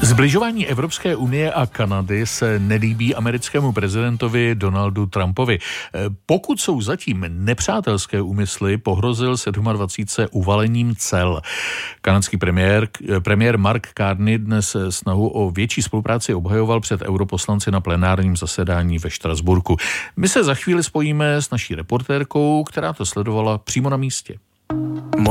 Zbližování Evropské unie a Kanady se nelíbí americkému prezidentovi Donaldu Trumpovi. Pokud jsou zatím nepřátelské úmysly, pohrozil 27. uvalením cel. Kanadský premiér Mark Carney dnes snahu o větší spolupráci obhajoval před europoslanci na plenárním zasedání ve Štrasburku. My se za chvíli spojíme s naší reportérkou, která to sledovala přímo na místě.